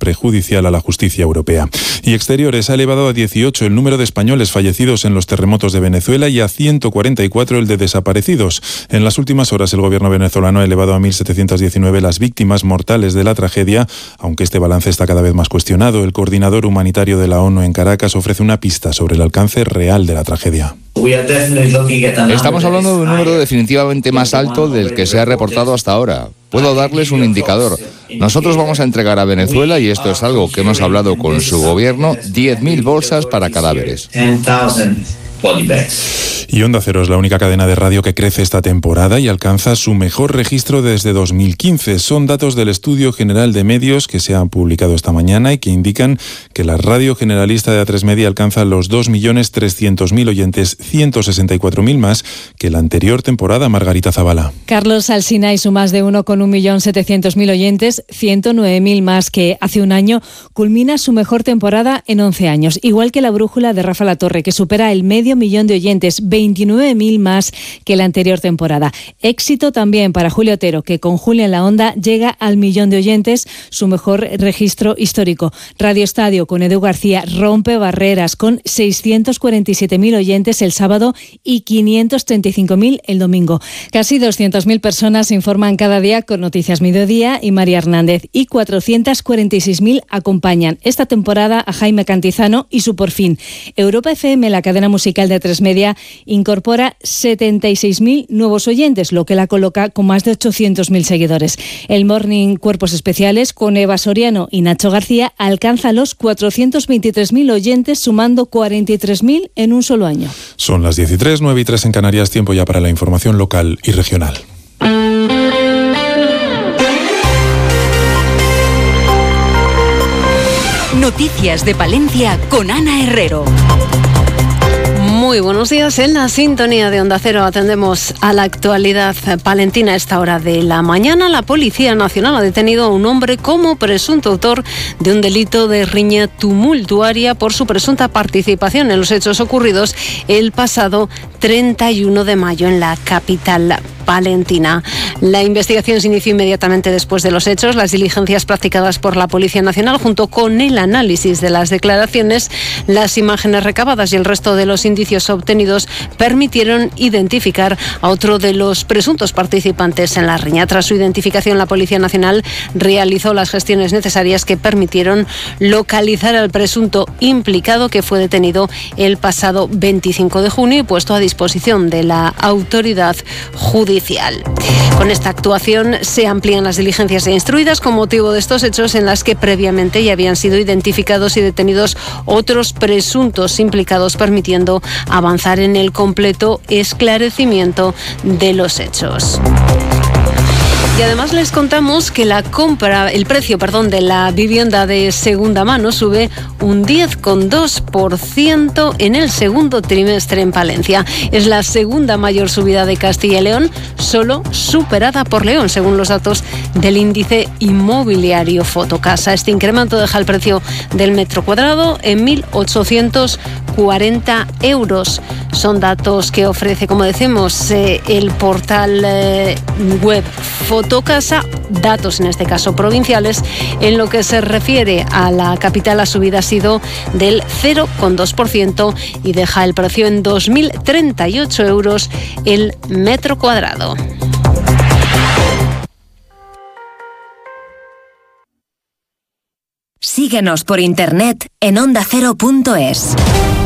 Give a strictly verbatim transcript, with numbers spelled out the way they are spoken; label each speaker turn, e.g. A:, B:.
A: prejudicial a la justicia europea. Y Exteriores ha elevado a dieciocho el número de españoles fallecidos en los terremotos de Venezuela y a ciento cuarenta y cuatro el de desaparecidos. En las últimas horas el gobierno venezolano ha elevado a mil setecientas diecinueve las víctimas mortales de la tragedia, aunque este balance está cada vez más cuestionado. El coordinador humanitario de la ONU en Caracas ofrece una pista sobre el alcance real de la tragedia.
B: Estamos hablando de un número definitivamente más alto del que se ha reportado hasta ahora. Puedo darles un indicador. Nosotros vamos a entregar a Venezuela, y esto es algo que hemos hablado con su gobierno, diez mil bolsas para cadáveres.
A: Y Onda Cero es la única cadena de radio que crece esta temporada y alcanza su mejor registro desde dos mil quince. Son datos del Estudio General de Medios que se han publicado esta mañana y que indican que la radio generalista de A tres Media alcanza los dos millones trescientos mil oyentes, ciento sesenta y cuatro mil más que la anterior temporada. Margarita Zavala.
C: Carlos Alsina y su más de uno con un millón setecientos mil oyentes, ciento nueve mil más que hace un año, culmina su mejor temporada en once años, igual que La Brújula de Rafa Latorre, que supera el medio millón de oyentes, veintinueve mil más que la anterior temporada. Éxito también para Julio Otero, que con Julia en la Onda llega al millón de oyentes, su mejor registro histórico. Radio Estadio con Edu García rompe barreras con seiscientos cuarenta y siete mil oyentes el sábado y quinientos treinta y cinco mil el domingo. Casi doscientas mil personas se informan cada día con Noticias Mediodía y María Hernández, y cuatrocientas cuarenta y seis mil acompañan esta temporada a Jaime Cantizano y su Por Fin. Europa F M, la cadena musical de A tres Media, incorpora setenta y seis mil nuevos oyentes, lo que la coloca con más de ochocientos mil seguidores. El Morning Cuerpos Especiales con Eva Soriano y Nacho García alcanza los cuatrocientos veintitrés mil oyentes, sumando cuarenta y tres mil en un solo año.
A: Son las diez y tres, nueve y tres en Canarias, tiempo ya para la información local y regional.
D: Noticias de Palencia con Ana Herrero.
E: Muy buenos días. En la sintonía de Onda Cero atendemos a la actualidad palentina. A esta hora de la mañana, la Policía Nacional ha detenido a un hombre como presunto autor de un delito de riña tumultuaria por su presunta participación en los hechos ocurridos el pasado treinta y uno de mayo en la capital palentina. La investigación se inició inmediatamente después de los hechos. Las diligencias practicadas por la Policía Nacional, junto con el análisis de las declaraciones, las imágenes recabadas y el resto de los indicios obtenidos, permitieron identificar a otro de los presuntos participantes en la riña. Tras su identificación, la Policía Nacional realizó las gestiones necesarias que permitieron localizar al presunto implicado, que fue detenido el pasado veinticinco de junio y puesto a disposición de la autoridad judicial. Con esta actuación se amplían las diligencias instruidas con motivo de estos hechos, en las que previamente ya habían sido identificados y detenidos otros presuntos implicados, permitiendo avanzar en el completo esclarecimiento de los hechos. Y además les contamos que la compra, el precio, perdón, de la vivienda de segunda mano sube un diez coma dos por ciento en el segundo trimestre en Palencia. Es la segunda mayor subida de Castilla y León, solo superada por León, según los datos del índice inmobiliario Fotocasa. Este incremento deja el precio del metro cuadrado en mil ochocientos cuarenta euros. Son datos que ofrece, como decimos, eh, el portal eh, web Fotocasa, datos en este caso provinciales. En lo que se refiere a la capital, la subida ha sido del cero coma dos por ciento y deja el precio en dos mil treinta y ocho euros el metro cuadrado.
D: Síguenos por internet en onda cero punto es.